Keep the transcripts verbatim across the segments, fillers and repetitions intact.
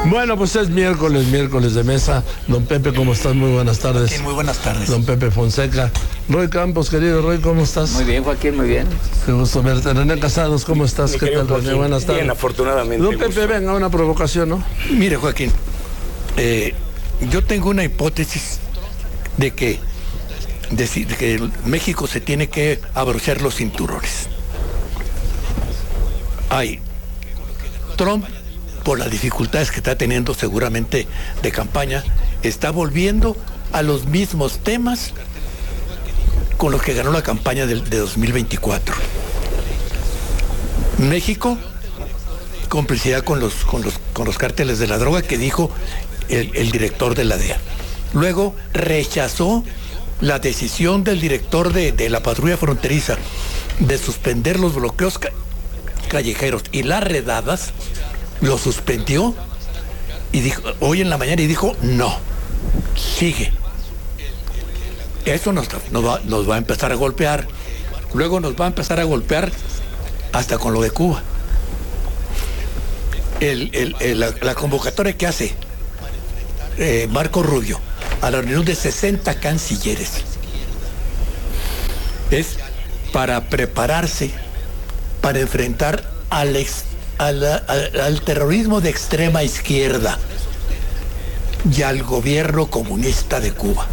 Bueno, pues es miércoles, miércoles de mesa. Don Pepe, ¿cómo estás? Muy buenas tardes. Sí, muy buenas tardes. Don Pepe Fonseca. Roy Campos, querido Roy, ¿cómo estás? Muy bien, Joaquín, muy bien. Qué gusto verte. René Casados, ¿cómo estás? Mi ¿Qué tal, Joaquín, René? Buenas tardes. Bien, afortunadamente. Don Pepe, gusto. venga, una provocación, ¿no? Mire, Joaquín, eh, yo tengo una hipótesis de que, de, de que México se tiene que abrochar los cinturones. Hay Trump, por las dificultades que está teniendo seguramente de campaña, está volviendo a los mismos temas con los que ganó la campaña de, de dos mil veinticuatro. México, complicidad con los, con los, con los cárteles de la droga, que dijo el, el director de la D E A. Luego rechazó la decisión del director de, de la patrulla fronteriza de suspender los bloqueos ca- callejeros y las redadas. Lo suspendió y dijo, hoy en la mañana, y dijo, no, sigue. Eso nos, nos, va, nos va a empezar a golpear. Luego nos va a empezar a golpear hasta con lo de Cuba. El, el, el, la, la convocatoria que hace eh, Marco Rubio a la reunión de sesenta cancilleres es para prepararse para enfrentar al ex Al, al, al terrorismo de extrema izquierda y al gobierno comunista de Cuba.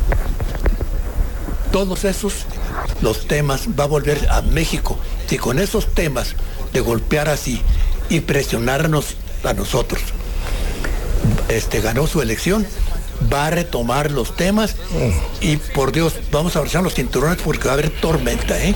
Todos esos, los temas, va a volver a México. Si con esos temas de golpear así y presionarnos a nosotros, este, ganó su elección, va a retomar los temas y, por Dios, vamos a abrochar los cinturones porque va a haber tormenta, ¿eh?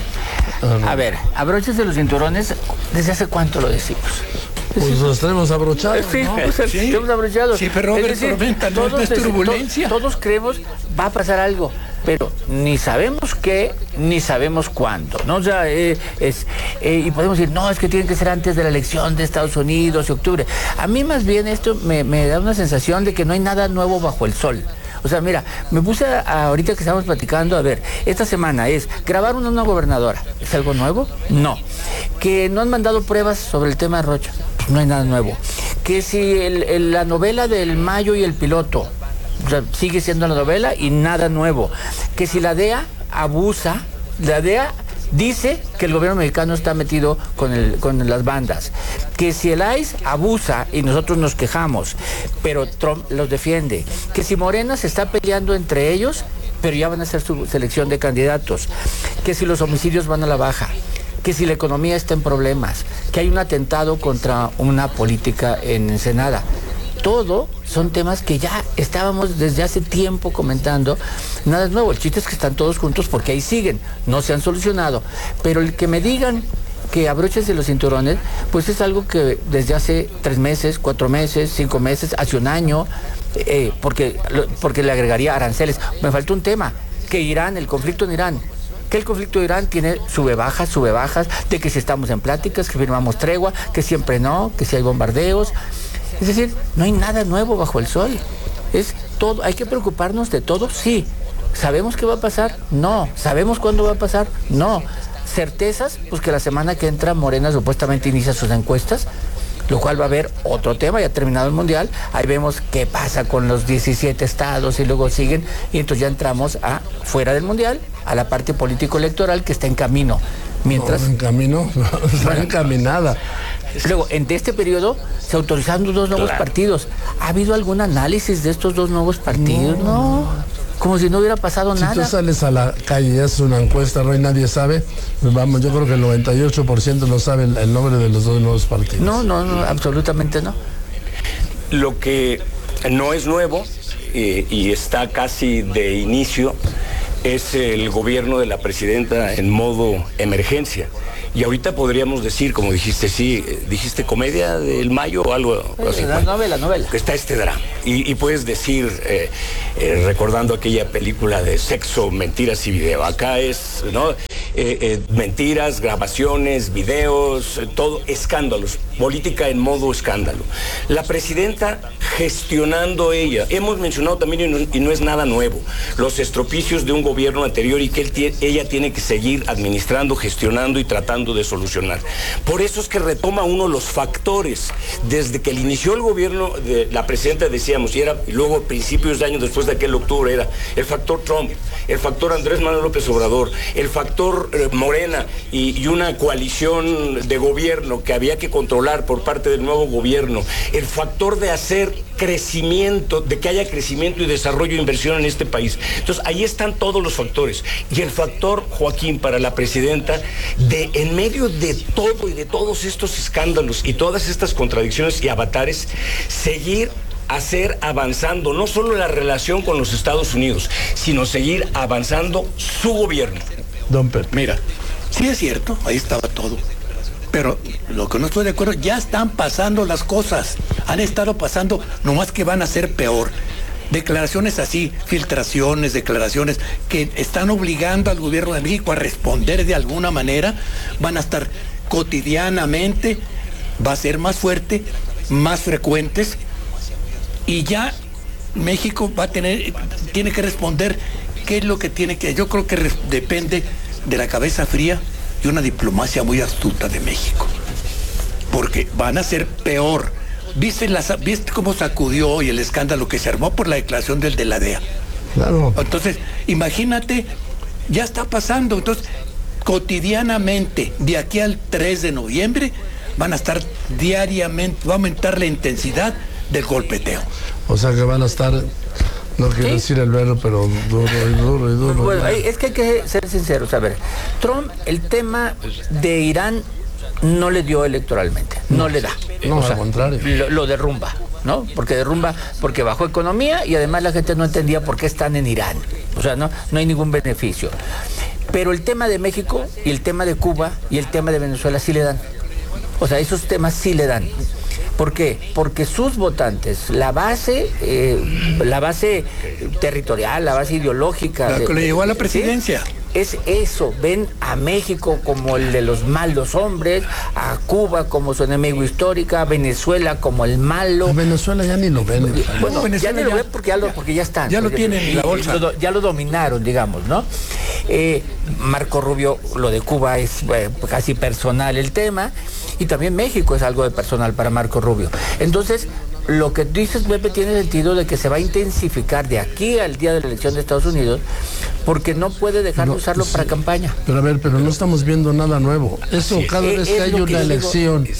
A ver, abróchese los cinturones. ¿Desde hace cuánto lo decimos? Pues los tenemos abrochados, Sí, ¿no? pues, Sí. estamos abrochados. Sí, pero va a haber tormenta, no, no es deci- turbulencia. to- todos creemos va a pasar algo, pero ni sabemos qué, ni sabemos cuándo, ¿no? O sea, eh, es, eh, y podemos decir, no, es que tiene que ser antes de la elección de Estados Unidos, de octubre. A mí más bien esto me, me da una sensación de que no hay nada nuevo bajo el sol. O sea, mira, me puse a, a, ahorita que estamos platicando, a ver, esta semana es, grabaron una gobernadora, ¿es algo nuevo? No. Que no han mandado pruebas sobre el tema de Rocha, pues no hay nada nuevo. Que si el, el, la novela del Mayo y el piloto, o sea, sigue siendo la novela y nada nuevo. Que si la D E A abusa, la D E A dice que el gobierno mexicano está metido con, el, con las bandas, que si el I C E abusa y nosotros nos quejamos, pero Trump los defiende, que si Morena se está peleando entre ellos, pero ya van a hacer su selección de candidatos, que si los homicidios van a la baja, que si la economía está en problemas, que hay un atentado contra una política en Ensenada. Todo son temas que ya estábamos desde hace tiempo comentando. Nada es nuevo, el chiste es que están todos juntos porque ahí siguen, no se han solucionado. Pero el que me digan que abróchense los cinturones, pues es algo que desde hace tres meses, cuatro meses, cinco meses, hace un año, eh, porque, porque le agregaría aranceles. Me faltó un tema, que Irán, el conflicto en Irán, que el conflicto de Irán tiene sube bajas, sube bajas, de que si estamos en pláticas, que firmamos tregua, que siempre no, que si hay bombardeos. Es decir, no hay nada nuevo bajo el sol. Es todo, hay que preocuparnos de todo, sí. ¿Sabemos qué va a pasar? No. ¿Sabemos cuándo va a pasar? No. ¿Certezas? Pues que la semana que entra Morena supuestamente inicia sus encuestas, lo cual va a haber otro tema, ya terminado el Mundial, ahí vemos qué pasa con los diecisiete estados y luego siguen, y entonces ya entramos a fuera del Mundial, a la parte político-electoral que está en camino. Mientras... No, en camino, no, está bueno, encaminada. Luego, en este periodo se autorizaron dos nuevos claro. partidos. ¿Ha habido algún análisis de estos dos nuevos partidos? No. no. Como si no hubiera pasado si nada. Si tú sales a la calle y haces una encuesta, Roy, nadie sabe, pues vamos, yo creo que el noventa y ocho por ciento no sabe el, el nombre de los dos nuevos partidos. No, no, no, absolutamente no. Lo que no es nuevo eh, y está casi de inicio es el gobierno de la presidenta en modo emergencia. Y ahorita podríamos decir, como dijiste, sí, dijiste comedia del Mayo o algo así. La novela, novela. Que está este drama. Y, y puedes decir, eh, eh, recordando aquella película de sexo, mentiras y video. Acá es, ¿no? Eh, eh, mentiras, grabaciones, videos, eh, todo, escándalos. política en modo escándalo. La presidenta gestionando ella, hemos mencionado también, y no, y no es nada nuevo, los estropicios de un gobierno anterior y que él, ella tiene que seguir administrando, gestionando y tratando de solucionar. Por eso es que retoma uno los factores. Desde que inició el gobierno de la presidenta, decíamos, y era y luego principios de año después de aquel octubre, era el factor Trump, el factor Andrés Manuel López Obrador, el factor eh, Morena y, y una coalición de gobierno que había que controlar por parte del nuevo gobierno, el factor de hacer crecimiento, de que haya crecimiento y desarrollo e inversión en este país. Entonces, ahí están todos los factores. Y el factor, Joaquín, para la presidenta, de en medio de todo y de todos estos escándalos y todas estas contradicciones y avatares, seguir hacer avanzando no solo la relación con los Estados Unidos, sino seguir avanzando su gobierno. Don Pepe. Mira, sí es cierto, ahí estaba todo. Pero lo que no estoy de acuerdo, ya están pasando las cosas. Han estado pasando, nomás que van a ser peor. Declaraciones así, filtraciones, declaraciones que están obligando al gobierno de México a responder de alguna manera, van a estar cotidianamente, va a ser más fuerte, más frecuentes, y ya México va a tener, tiene que responder qué es lo que tiene que, yo creo que re, depende de la cabeza fría y una diplomacia muy astuta de México, porque van a ser peor. ¿Viste, las, ¿Viste cómo sacudió hoy el escándalo que se armó por la declaración del de la D E A? Claro. Entonces, imagínate, ya está pasando. Entonces, cotidianamente, de aquí al tres de noviembre, van a estar diariamente, va a aumentar la intensidad del golpeteo. O sea que van a estar, no quiero ¿Sí? decir el verbo, pero duro y duro y duro. Bueno, es que hay que ser sinceros. A ver, Trump, el tema de Irán no le dio electoralmente, no, no le da. No, o al sea, contrario. Lo, lo derrumba, ¿no? Porque derrumba, porque bajó economía y además la gente no entendía por qué están en Irán. O sea, no, no hay ningún beneficio. Pero el tema de México y el tema de Cuba y el tema de Venezuela sí le dan. O sea, esos temas sí le dan. ¿Por qué? Porque sus votantes, la base, eh, la base territorial, la base ideológica... La que le llegó a la presidencia. ¿Sí? Es eso, ven a México como el de los malos hombres, a Cuba como su enemigo histórico, a Venezuela como el malo. A Venezuela ya ni lo ven. Bueno, Venezuela ya ni lo ya, ven porque ya lo, porque ya están. Ya lo tienen en la bolsa. Lo, ya lo dominaron, digamos, ¿no? Eh, Marco Rubio, lo de Cuba es eh, casi personal el tema, y también México es algo de personal para Marco Rubio. Entonces, lo que dices, Pepe, tiene sentido de que se va a intensificar de aquí al día de la elección de Estados Unidos, porque no puede dejar no, de usarlo sí, para campaña. Pero a ver, pero no estamos viendo nada nuevo. Eso sí, cada es, vez que hay una que elección digo,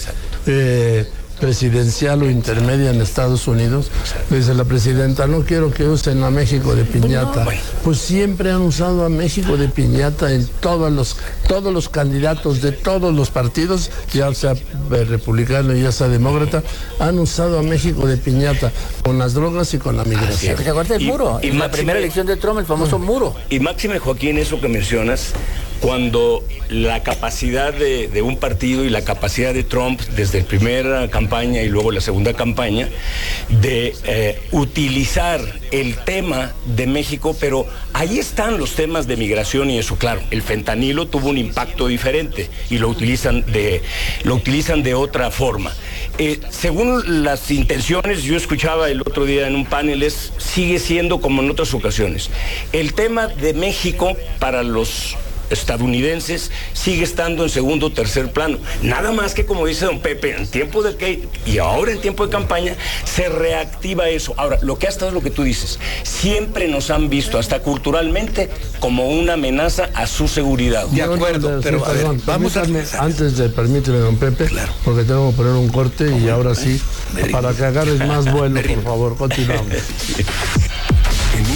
eh, presidencial o intermedia en Estados Unidos, dice la presidenta, no quiero que usen a México de piñata. No, pues siempre han usado a México de piñata en todos los todos los candidatos de todos los partidos, ya sea republicano y ya sea demócrata, han usado a México de piñata con las drogas y con la migración. ¿Se acuerda del muro? Y, y en la primera elección de Trump, el famoso muro. Y máxime, Joaquín, eso que mencionas, cuando la capacidad de, de un partido y la capacidad de Trump desde la primera campaña y luego la segunda campaña de eh, utilizar el tema de México, pero ahí están los temas de migración y eso, claro, el fentanilo tuvo un impacto diferente y lo utilizan de, lo utilizan de otra forma. Eh, según las intenciones, yo escuchaba el otro día en un panel, es, sigue siendo como en otras ocasiones. El tema de México para los estadounidenses sigue estando en segundo o tercer plano. Nada más que, como dice don Pepe, en tiempo de que y ahora en tiempo de campaña se reactiva eso. Ahora, lo que ha estado es lo que tú dices. Siempre nos han visto, hasta culturalmente, como una amenaza a su seguridad. De acuerdo, pero sí, perdón, ver, vamos a... Antes de permíteme, don Pepe, claro, porque tengo que poner un corte y ahora sí, para que agarres más vuelo, por favor, continuamos.